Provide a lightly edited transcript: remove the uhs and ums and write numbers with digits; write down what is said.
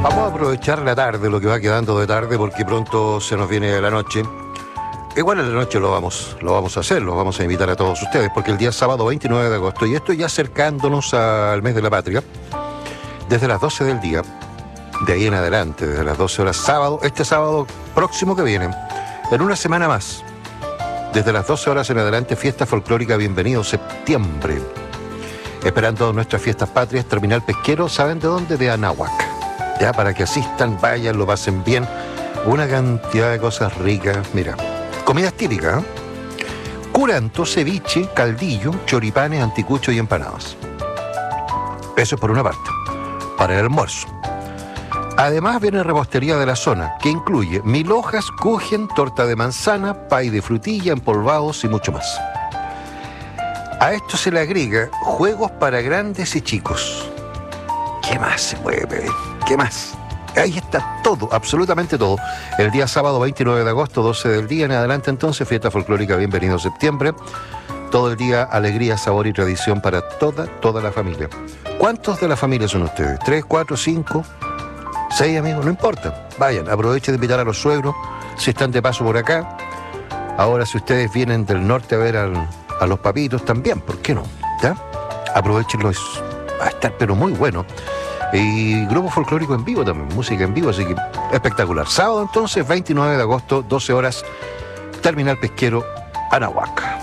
Vamos a aprovechar la tarde, lo que va quedando de tarde, porque pronto se nos viene la noche. Igual en la noche lo vamos a hacer, los vamos a invitar a todos ustedes, porque el día sábado 29 de agosto, y esto ya acercándonos al mes de la patria, desde las 12 del día, de ahí en adelante, desde las 12 horas sábado, este sábado próximo que viene, en una semana más, desde las 12 horas en adelante, fiesta folclórica Bienvenido Septiembre. Esperando nuestras fiestas patrias, Terminal Pesquero, ¿saben de dónde? De Anáhuac. Ya, para que asistan, vayan, lo pasen bien. Una cantidad de cosas ricas. Mira, comidas típicas, ¿eh? Curanto, ceviche, caldillo, choripanes, anticucho y empanadas. Eso es por una parte, para el almuerzo. Además viene repostería de la zona, que incluye 1000 hojas, kuchen, torta de manzana, pay de frutilla, empolvados y mucho más. A esto se le agrega juegos para grandes y chicos. ¿Qué más se puede pedir? ¿Qué más? Ahí está todo, absolutamente todo. El día sábado 29 de agosto, 12 del día en adelante entonces, fiesta folclórica Bienvenido Septiembre. Todo el día alegría, sabor y tradición para toda la familia. ¿Cuántos de la familia son ustedes? ¿3, 4, 5, 6 amigos? No importa. Vayan, aprovechen de invitar a los suegros, si están de paso por acá. Ahora si ustedes vienen del norte a ver a los papitos también, ¿por qué no? ¿Ya? Aprovechenlo, va a estar pero muy bueno. Y grupo folclórico en vivo también, música en vivo, así que espectacular. Sábado entonces, 29 de agosto, 12 horas, Terminal Pesquero, Anáhuac.